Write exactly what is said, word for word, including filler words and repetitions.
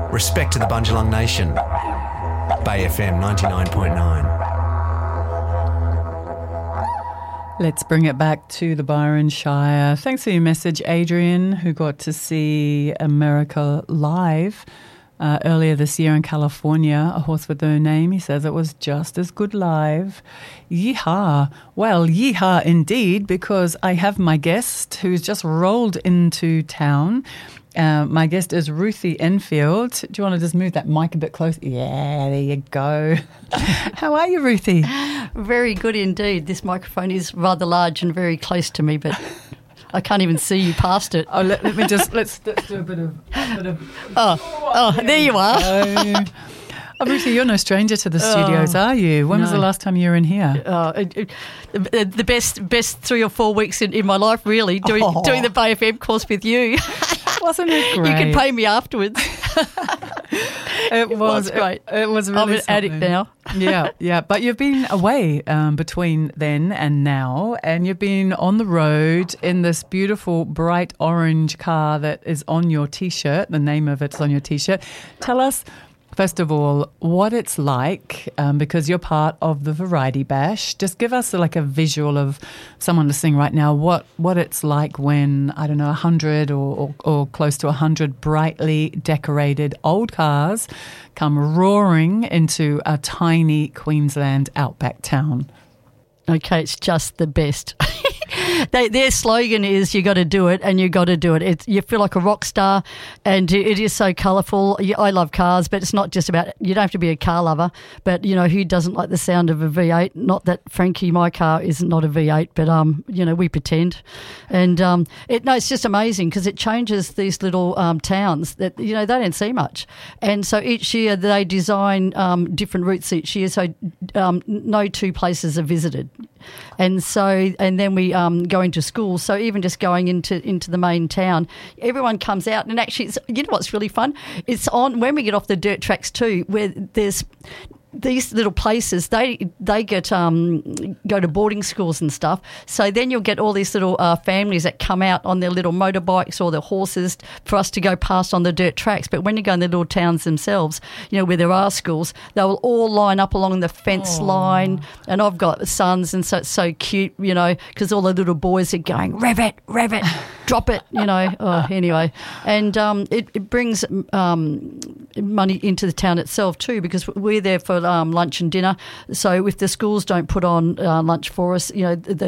Respect to the Bundjalung Nation. Bay F M ninety-nine point nine. Let's bring it back to the Byron Shire. Thanks for your message, Adrian, who got to see America live uh, earlier this year in California. A Horse with No Name. He says it was just as good live. Yeehaw. Well, yeehaw indeed, because I have my guest who's just rolled into town. Uh, my guest is Ruthie Enfield. Do you want to just move that mic a bit closer? Yeah, there you go. How are you, Ruthie? Very good indeed. This microphone is rather large and very close to me, but I can't even see you past it. Oh, let, let me just, let's, let's do a bit of... A bit of oh, oh, there, there you are. Oh, Ruthie, you're no stranger to the studios, oh, are you? When no. was the last time you were in here? Uh, it, it, the best best three or four weeks in, in my life, really, doing, oh. doing the Bay F M course with you. Wasn't it great? You can pay me afterwards. It was, it was great. It, it was really I'm an something. addict now. yeah, yeah. But you've been away um, between then and now, and you've been on the road in this beautiful bright orange car that is on your T-shirt. The name of it's on your T-shirt. Tell us, first of all, what it's like, um, because you're part of the Variety Bash. Just give us like a visual of someone listening right now, what, what it's like when, I don't know, a hundred or, or, or close to a hundred brightly decorated old cars come roaring into a tiny Queensland outback town. Okay, it's just the best. They, their slogan is you got to do it and you got to do it. It's, you feel like a rock star and it is so colourful. I love cars, but it's not just about, you don't have to be a car lover, but, you know, who doesn't like the sound of a V eight? Not that Frankie, my car, is not a V eight, but, um, you know, we pretend. And, um, it no, it's just amazing because it changes these little um, towns that, you know, they don't see much. And so each year they design um, different routes each year, so um, no two places are visited. And so, and then we um, go into schools. So even just going into into the main town, everyone comes out. And actually, it's, you know what's really fun? It's on when we get off the dirt tracks too, where there's these little places, they they get um, go to boarding schools and stuff. So then you'll get all these little uh, families that come out on their little motorbikes or their horses for us to go past on the dirt tracks. But when you go in the little towns themselves, you know, where there are schools, they will all line up along the fence Aww. line. And I've got sons, and so it's so cute, you know, because all the little boys are going, rev it, rev it, drop it, you know. Oh, anyway, and um, it, it brings um, money into the town itself too, because we're there for Um, lunch and dinner. So if the schools don't put on uh, lunch for us, you know, the